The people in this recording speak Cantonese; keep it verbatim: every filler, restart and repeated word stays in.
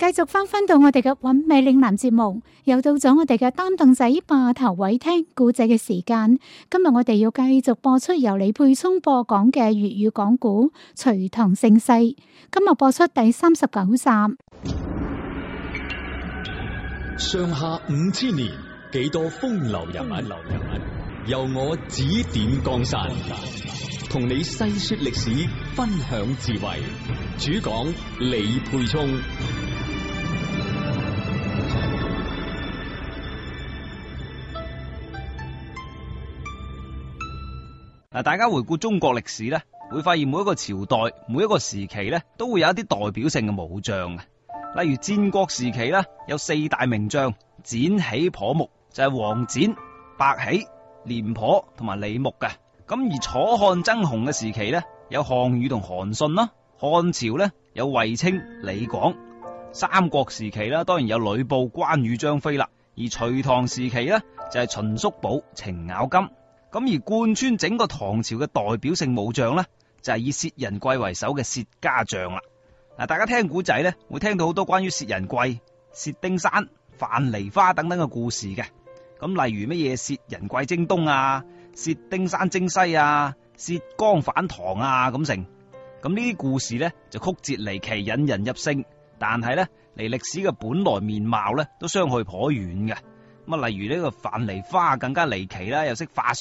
繼續翻返到我哋嘅韻味嶺南節目，又到咗我哋嘅擔凳仔霸頭位聽故仔嘅時間。今日我哋要繼續播出由李沛聰播講嘅粵語講古《隋唐盛世》，今日播出第三十九集。 上下五千年，幾多風流人物，由我指點江山，同你細說歷史，分享智慧。主講李沛聰。 嗱，大家回顧中國歷史咧，會發現每一個朝代、每一個時期咧，都會有一啲代表性嘅武將嘅。例如戰國時期咧，有四大名將：展喜頗穆，就係、是、王展、白起、廉頗同埋李牧嘅。咁而楚漢爭雄嘅時期咧，有項羽同韓信啦；漢朝咧有衛青、李廣；三國時期啦，當然有呂布、關羽、張飛啦；而隋唐時期咧，就係、是、秦叔寶、程咬金。咁而貫穿整個唐朝嘅代表性武將咧，就係、是、以薛仁貴為首嘅薛家將啦。嗱，大家聽古仔咧，會聽到好多關於薛仁貴、薛丁山、樊梨花等等嘅故事嘅。咁例如乜嘢薛仁貴征東啊、薛丁山征西啊、薛剛反唐啊咁成。咁呢啲故事咧就曲折離奇，引人入勝，但係咧離歷史嘅本來面貌咧都相去頗遠嘅。咁啊，例如呢個樊梨花更加離奇啦，又識化